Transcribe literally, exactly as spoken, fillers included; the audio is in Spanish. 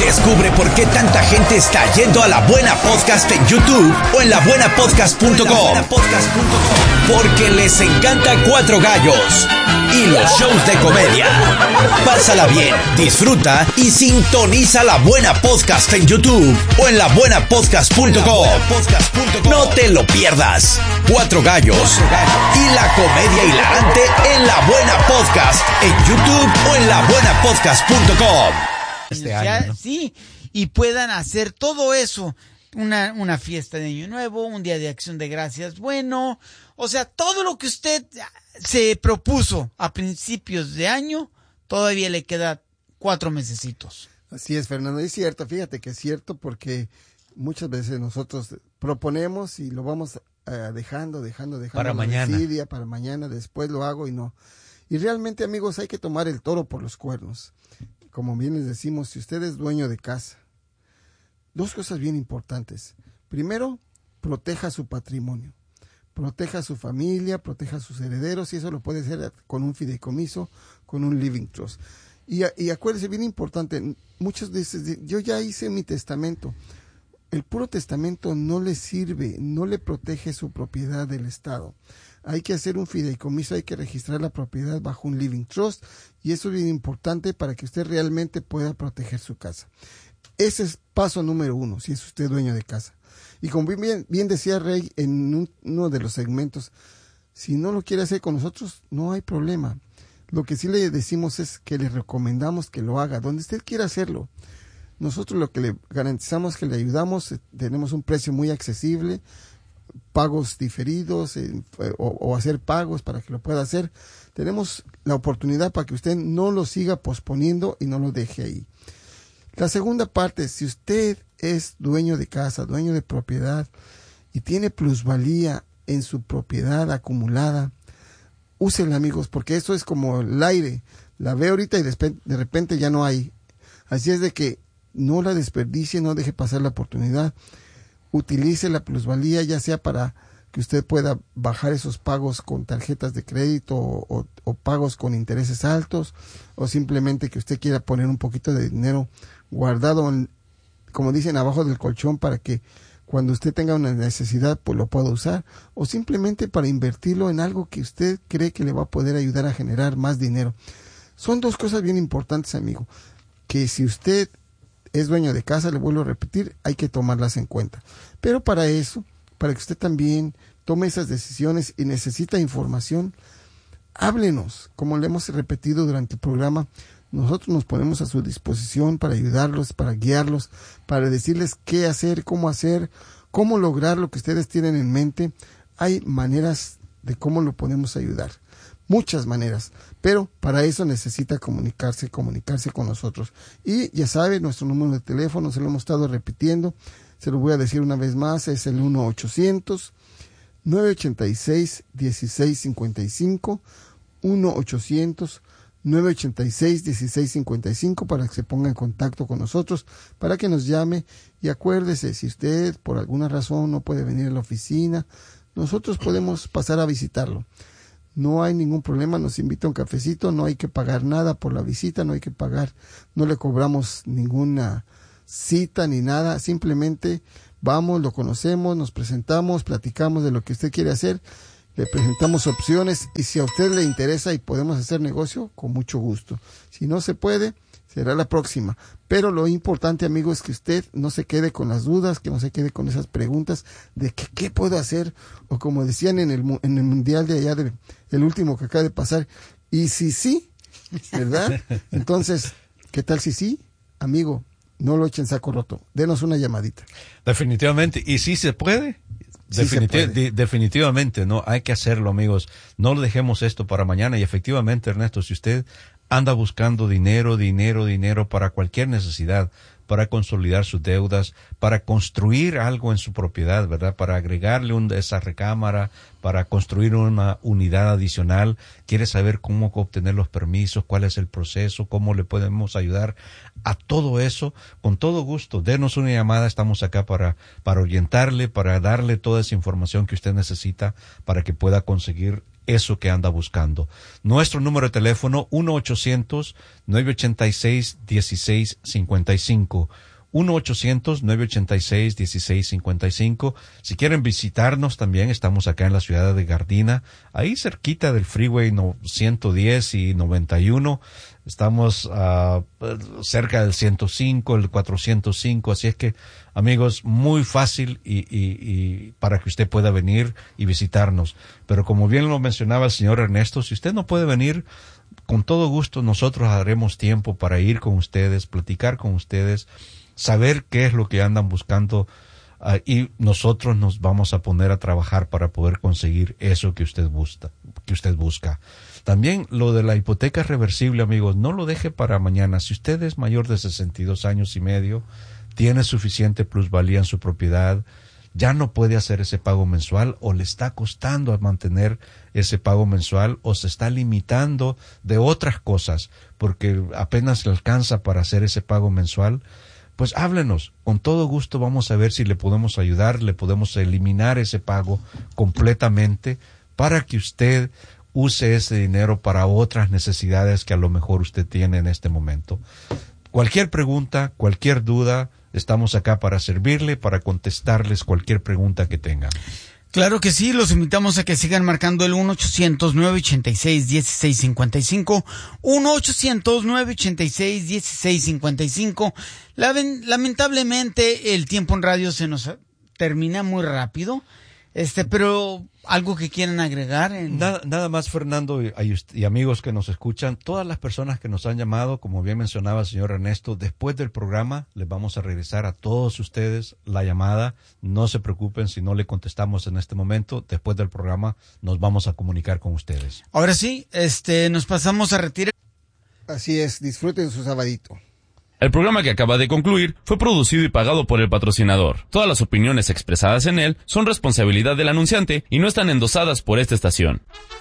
Descubre por qué tanta gente está yendo a La Buena Podcast en YouTube o en la buena podcast punto com. Porque les encanta Cuatro Gallos y los shows de comedia. Pásala bien, disfruta y sintoniza La Buena Podcast en YouTube o en la buena podcast punto com. No te lo pierdas. Cuatro Gallos y la comedia hilarante en La Buena Podcast en YouTube o en la buena podcast punto com. Este año, ¿no? Sí, y puedan hacer todo eso. Una, una fiesta de Año Nuevo, un día de Acción de Gracias bueno. O sea, todo lo que usted se propuso a principios de año, todavía le queda cuatro mesecitos. Así es, Fernando, es cierto, fíjate que es cierto porque muchas veces nosotros proponemos y lo vamos uh, dejando, dejando, dejando. Para mañana. Desidia, para mañana, después lo hago y no. Y realmente, amigos, hay que tomar el toro por los cuernos. Como bien les decimos, si usted es dueño de casa, dos cosas bien importantes. Primero, proteja su patrimonio, proteja a su familia, proteja a sus herederos, y eso lo puede hacer con un fideicomiso, con un living trust. Y, y acuérdese, bien importante, muchos dicen, yo ya hice mi testamento. El puro testamento no le sirve, no le protege su propiedad del Estado. Hay que hacer un fideicomiso, hay que registrar la propiedad bajo un living trust, y eso es bien importante para que usted realmente pueda proteger su casa. Ese es paso número uno, si es usted dueño de casa. Y como bien, bien decía Rey en un, uno de los segmentos, si no lo quiere hacer con nosotros, no hay problema. Lo que sí le decimos es que le recomendamos que lo haga, donde usted quiera hacerlo. Nosotros lo que le garantizamos es que le ayudamos, tenemos un precio muy accesible, pagos diferidos eh, o, o hacer pagos para que lo pueda hacer. Tenemos la oportunidad para que usted no lo siga posponiendo y no lo deje ahí. La segunda parte, si usted es dueño de casa, dueño de propiedad y tiene plusvalía en su propiedad acumulada, úsela, amigos, porque eso es como el aire. La ve ahorita y de repente ya no hay. Así es de que no la desperdicie, no deje pasar la oportunidad. Utilice la plusvalía, ya sea para que usted pueda bajar esos pagos con tarjetas de crédito o, o, o pagos con intereses altos, o simplemente que usted quiera poner un poquito de dinero guardado, en, como dicen, abajo del colchón, para que cuando usted tenga una necesidad pues lo pueda usar, o simplemente para invertirlo en algo que usted cree que le va a poder ayudar a generar más dinero. Son dos cosas bien importantes, amigo, que si usted es dueño de casa, le vuelvo a repetir, hay que tomarlas en cuenta. Pero para eso, para que usted también tome esas decisiones y necesita información, háblenos. Como le hemos repetido durante el programa, nosotros nos ponemos a su disposición para ayudarlos, para guiarlos, para decirles qué hacer, cómo hacer, cómo lograr lo que ustedes tienen en mente. Hay maneras de cómo lo podemos ayudar. Muchas maneras, pero para eso necesita comunicarse, comunicarse con nosotros. Y ya sabe, nuestro número de teléfono, se lo hemos estado repitiendo, se lo voy a decir una vez más, es el uno ochocientos, nueve ochenta y seis, dieciséis cincuenta y cinco, uno ochocientos, nueve ochenta y seis, dieciséis cincuenta y cinco, para que se ponga en contacto con nosotros, para que nos llame. Y acuérdese, si usted por alguna razón no puede venir a la oficina, nosotros podemos pasar a visitarlo. No hay ningún problema, nos invita a un cafecito, no hay que pagar nada por la visita, no hay que pagar, no le cobramos ninguna cita ni nada, simplemente vamos, lo conocemos, nos presentamos, platicamos de lo que usted quiere hacer, le presentamos opciones, y si a usted le interesa y podemos hacer negocio, con mucho gusto. Si no se puede, será la próxima. Pero lo importante, amigo, es que usted no se quede con las dudas, que no se quede con esas preguntas de que, qué puedo hacer, o como decían en el, en el mundial de allá, de, el último que acaba de pasar, y si sí, ¿verdad? Entonces, ¿qué tal si sí? Amigo, no lo echen saco roto, denos una llamadita. Definitivamente, y si se puede. Sí Definitiv- se puede. definitivamente, no, hay que hacerlo, amigos. No lo dejemos esto para mañana. Y efectivamente, Ernesto, si usted anda buscando dinero, dinero, dinero para cualquier necesidad, para consolidar sus deudas, para construir algo en su propiedad, ¿verdad? Para agregarle un, esa recámara, para construir una unidad adicional. Quiere saber cómo obtener los permisos, cuál es el proceso, cómo le podemos ayudar a todo eso. Con todo gusto, denos una llamada. Estamos acá para, para orientarle, para darle toda esa información que usted necesita para que pueda conseguir eso que anda buscando. Nuestro número de teléfono uno ochocientos nueve ochenta y seis dieciséis cincuenta y cinco. uno ochocientos nueve ochenta y seis dieciséis cincuenta y cinco. Si quieren visitarnos también, estamos acá en la ciudad de Gardena, ahí cerquita del freeway no, ciento diez y noventa y uno. Estamos uh, cerca del ciento cinco, el cuatrocientos cinco, así es que, amigos, muy fácil y, y, y para que usted pueda venir y visitarnos. Pero como bien lo mencionaba el señor Ernesto, si usted no puede venir, con todo gusto nosotros haremos tiempo para ir con ustedes, platicar con ustedes, saber qué es lo que andan buscando uh, y nosotros nos vamos a poner a trabajar para poder conseguir eso que usted busca, que usted busca. También lo de la hipoteca reversible, amigos, no lo deje para mañana. Si usted es mayor de sesenta y dos años y medio, tiene suficiente plusvalía en su propiedad, ya no puede hacer ese pago mensual o le está costando mantener ese pago mensual o se está limitando de otras cosas porque apenas le alcanza para hacer ese pago mensual, pues háblenos, con todo gusto vamos a ver si le podemos ayudar, le podemos eliminar ese pago completamente para que usted use ese dinero para otras necesidades que a lo mejor usted tiene en este momento. Cualquier pregunta, cualquier duda, estamos acá para servirle, para contestarles cualquier pregunta que tengan. Claro que sí, los invitamos a que sigan marcando el uno ochocientos nueve ochenta y seis dieciséis cincuenta y cinco, uno ochocientos nueve ochenta y seis dieciséis cincuenta y cinco. Lamentablemente el tiempo en radio se nos termina muy rápido, este, pero algo que quieran agregar. En... Nada, nada más, Fernando, y, y amigos que nos escuchan, todas las personas que nos han llamado, como bien mencionaba el señor Ernesto, después del programa les vamos a regresar a todos ustedes la llamada. No se preocupen si no le contestamos en este momento. Después del programa nos vamos a comunicar con ustedes. Ahora sí, este, nos pasamos a retirar. Así es, disfruten su sabadito. El programa que acaba de concluir fue producido y pagado por el patrocinador. Todas las opiniones expresadas en él son responsabilidad del anunciante y no están endosadas por esta estación.